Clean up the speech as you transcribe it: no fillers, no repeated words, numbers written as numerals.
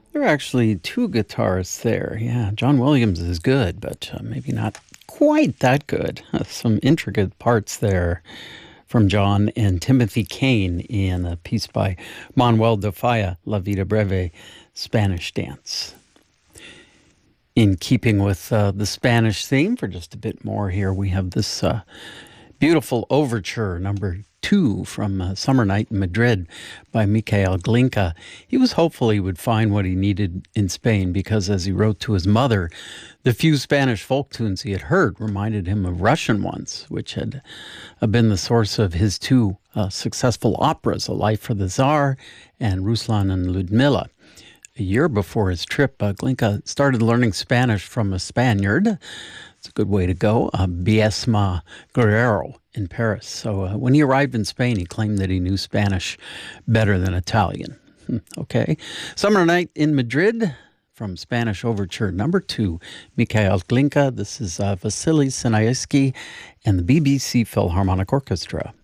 There are actually two guitarists there. Yeah, John Williams is good, but maybe not quite that good. Some intricate parts there from John and Timothy Kane in a piece by Manuel de Falla, La Vida Breve, Spanish Dance. In keeping with the Spanish theme, for just a bit more here, we have this beautiful overture, number 2 from Summer Night in Madrid by Mikhail Glinka. He was hopeful he would find what he needed in Spain because, as he wrote to his mother, the few Spanish folk tunes he had heard reminded him of Russian ones, which had been the source of his two successful operas, A Life for the Tsar and Ruslan and Ludmilla. A year before his trip, Glinka started learning Spanish from a Spaniard. It's a good way to go, Biesma Guerrero in Paris. So when he arrived in Spain, he claimed that he knew Spanish better than Italian. Okay. Summer Night in Madrid from Spanish Overture number 2, Mikhail Glinka. This is Vasily Sinaisky and the BBC Philharmonic Orchestra.